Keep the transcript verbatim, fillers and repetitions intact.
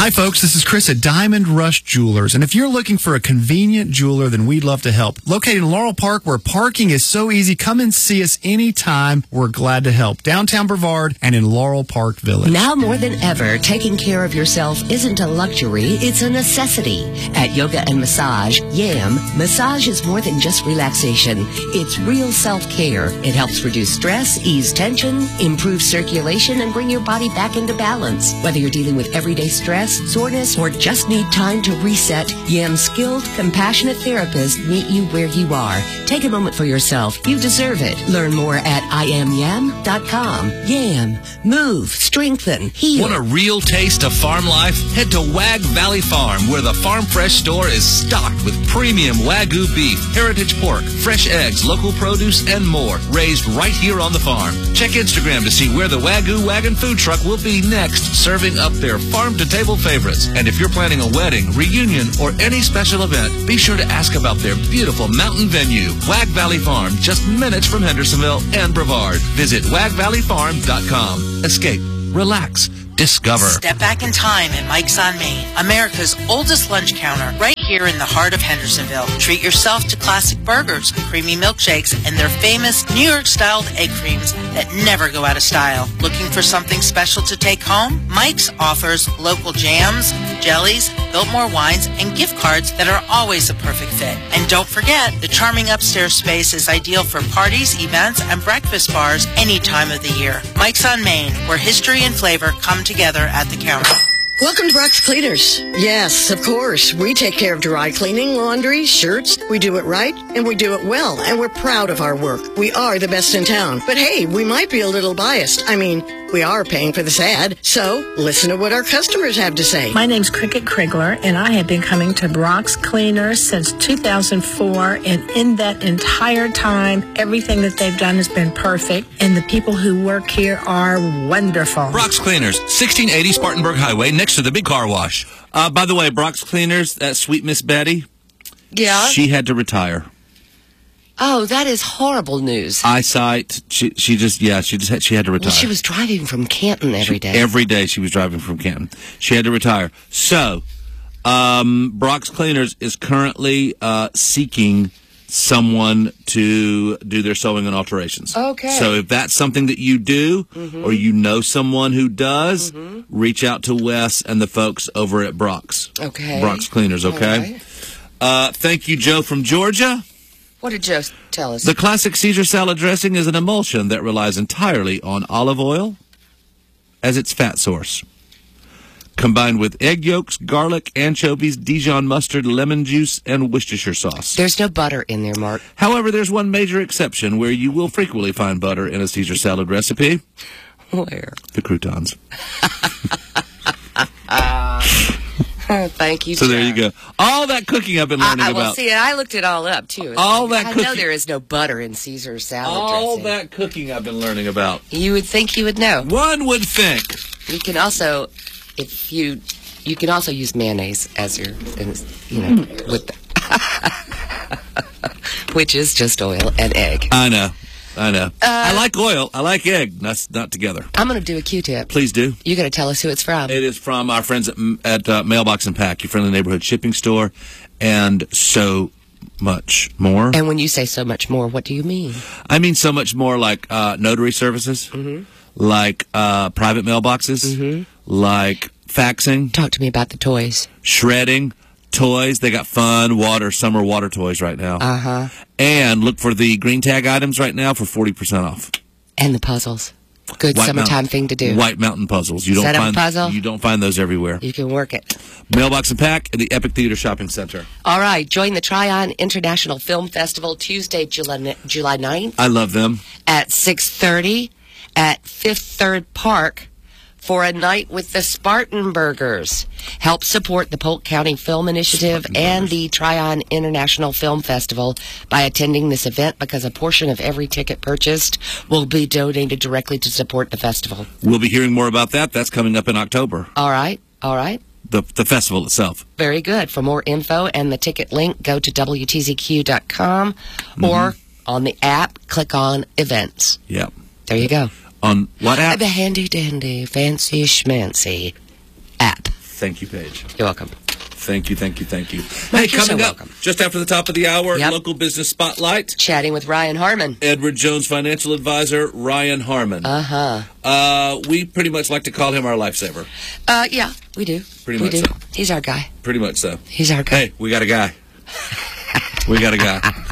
Hi, folks. This is Chris at Diamond Rush Jewelers. And if you're looking for a convenient jeweler, then we'd love to help. Located in Laurel Park, where parking is so easy, come and see us anytime. We're glad to help. Downtown Brevard and in Laurel Park Village. Now more than ever, taking care of yourself isn't a luxury, it's a necessity. At Yoga and Massage, YAM, massage is more than just relaxation. It's real self-care. It helps reduce stress, ease tension, improve circulation, and bring your body back into balance. Whether you're dealing with everyday stress, soreness, or just need time to reset, YAM's skilled, compassionate therapists meet you where you are. Take a moment for yourself. You deserve it. Learn more at I am yam dot com. YAM. Move, strengthen, heal. Want a real taste of farm life? Head to Wag Valley Farm, where the Farm Fresh store is stocked with premium Wagyu beef, heritage pork, fresh eggs, local produce, and more, raised right here on the farm. Check Instagram to see where the Wagyu Wagon food truck will be next, serving up their farm-to-table favorites. And if you're planning a wedding, reunion, or any special event, be sure to ask about their beautiful mountain venue, Wag Valley Farm, just minutes from Hendersonville and Brevard. Visit wag valley farm dot com. Escape, relax, discover. Step back in time at Mike's on Main, America's oldest lunch counter, right here in the heart of Hendersonville. Treat yourself to classic burgers, creamy milkshakes, and their famous New York-styled egg creams that never go out of style. Looking for something special to take home? Mike's offers local jams, jellies, Biltmore wines, and gift cards that are always a perfect fit. And don't forget, the charming upstairs space is ideal for parties, events, and breakfast bars any time of the year. Mike's on Main, where history and flavor come together at the counter. Welcome to Brock's Cleaners. Yes, of course. We take care of dry cleaning, laundry, shirts. We do it right, and we do it well, and we're proud of our work. We are the best in town. But hey, we might be a little biased. I mean, we are paying for this ad, so listen to what our customers have to say. My name's Cricket Krigler, and I have been coming to Brock's Cleaners since two thousand four, and in that entire time, everything that they've done has been perfect, and the people who work here are wonderful. Brock's Cleaners, sixteen eighty Spartanburg Highway, next to the big car wash. Uh, by the way, Brock's Cleaners, that sweet Miss Betty, Yeah? she had to retire. Oh, that is horrible news. Eyesight, she she just, yeah, she just had, she had to retire. Well, she was driving from Canton every She- day. Every day she was driving from Canton. She had to retire. So, um, Brock's Cleaners is currently uh, seeking someone to do their sewing and alterations. Okay. So if that's something that you do, Mhm. or you know someone who does, Mhm. reach out to Wes and the folks over at Brock's. Okay. Brock's Cleaners, okay? All right. Uh, thank you, Joe from Georgia. What did Joe tell us? The classic Caesar salad dressing is an emulsion that relies entirely on olive oil as its fat source. Combined with egg yolks, garlic, anchovies, Dijon mustard, lemon juice, and Worcestershire sauce. There's no butter in there, Mark. However, there's one major exception where you will frequently find butter in a Caesar salad recipe. Where? The croutons. Thank you, So there Joe. you go. All that cooking I've been learning I, I will about. see, and I looked it all up, too. It's All like, that I know cooking- there is no butter in Caesar salad All dressing. that cooking I've been learning about. You would think you would know. One would think. You can also, if you, you can also use mayonnaise as your, you know, with the, which is just oil and egg. I know. I know. Uh, I like oil. I like egg. That's not together. I'm going to do a Q-tip. Please do. You got to tell us who it's from. It is from our friends at, at uh, Mailbox and Pack, your friendly neighborhood shipping store, and so much more. And when you say so much more, what do you mean? I mean so much more like uh, notary services, Mm-hmm. like uh, private mailboxes, Mm-hmm. like faxing, Talk to me about the toys. shredding, toys. They got fun water, summer water toys right now. Uh-huh. And look for the green tag items right now for forty percent off. And the puzzles. Good White summertime Mountain- thing to do. White Mountain puzzles. You don't Set up a find puzzle? You don't find those everywhere. You can work it. Mailbox and Pack at the Epic Theater Shopping Center. All right. Join the Tryon International Film Festival Tuesday, July, July ninth I love them. at six thirty at Fifth Third Park for a night with the Spartanburgers. Help support the Polk County Film Initiative and the Tryon International Film Festival by attending this event, because a portion of every ticket purchased will be donated directly to support the festival. We'll be hearing more about that. That's coming up in October. All right. All right. The the festival itself. Very good. For more info and the ticket link, go to W T Z Q dot com or on the app, click on events. Yeah. There you go. On what app? The handy dandy fancy schmancy app. Thank you, Paige. You're welcome. Thank you, thank you, thank you. Mike, hey, you're coming so up welcome. just after the top of the hour, Yep. Local Business Spotlight. Chatting with Ryan Harmon. Edward Jones financial advisor, Ryan Harmon. Uh-huh. Uh, we pretty much like to call him our lifesaver. Uh, yeah, we do. Pretty we much do. so. He's our guy. Pretty much so. He's our guy. Hey, we got a guy. we got a guy.